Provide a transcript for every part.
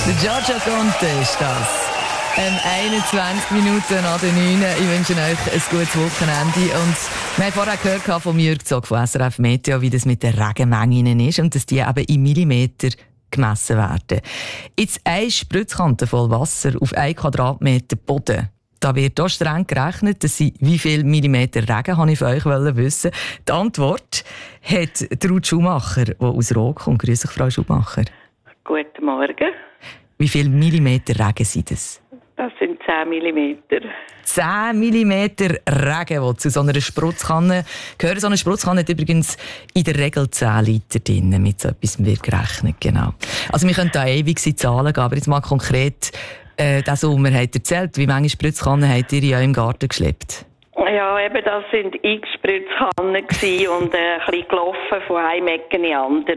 Der Giorgio Conte ist das. 21 Minuten nach den 9. Ich wünsche euch ein gutes Wochenende. Und wir haben vorher gehört von Jürg Zog von SRF Meteo, wie das mit den Regenmengen ist und dass die eben in Millimeter gemessen werden. Jetzt eine Spritzkante voll Wasser auf 1 Quadratmeter Boden. Da wird auch streng gerechnet, dass wie viel Millimeter Regen, habe ich von euch wissen. Die Antwort hat Ruth Schumacher, die aus Roth kommt. Grüß dich, Frau Schumacher. Guten Morgen. Wie viel Millimeter Regen sind das? Das sind 10 Millimeter. 10 Millimeter Regen, die zu so einer Spritzkanne gehören. So eine Spritzkanne hat übrigens in der Regel 10 Liter drin. Mit so etwas wird gerechnet, genau. Also wir können da ewig Zahlen geben, aber jetzt mal konkret, diesen Sommer habt ihr erzählt, wie viele Spritzkannen habt ihr in eurem Garten geschleppt? Ja, eben, das sind x Spritzkannen und ein bisschen gelaufen von einem Ecke in die andere.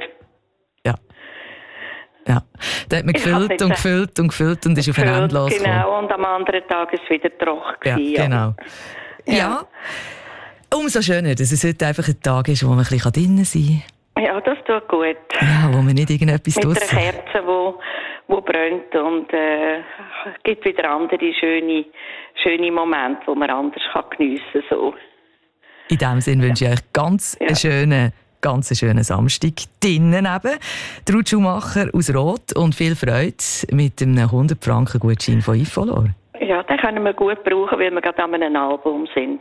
Ja, da hat man gefüllt und gefüllt und gefüllt und ist auf ein Ende losgekommen. Genau, und am anderen Tag ist es wieder trocken. Ja, genau. Ja, umso schöner, dass es heute einfach ein Tag ist, wo man ein bisschen drinnen sein kann. Ja, das tut gut. Ja, wo man nicht irgendetwas mit einer Kerze, die brennt und es gibt wieder andere schöne Momente, die man anders geniessen kann. So. In diesem Sinne wünsche ich euch ganz schönen Samstag. Drinnen eben. Ruth Schumacher aus Roth und viel Freude mit einem 100-Franken-Gutschein von Ifolor. Ja, den können wir gut brauchen, weil wir gerade an einem Album sind.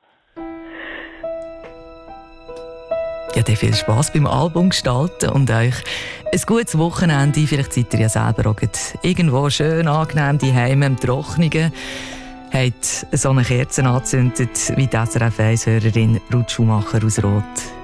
Ja, dann viel Spass beim Album gestalten und euch ein gutes Wochenende. Vielleicht seid ihr ja selber auch irgendwo schön angenehm daheim im Trocknen. Habt so eine Kerze angezündet wie die SRF 1-Hörerin Ruth Schumacher aus Roth.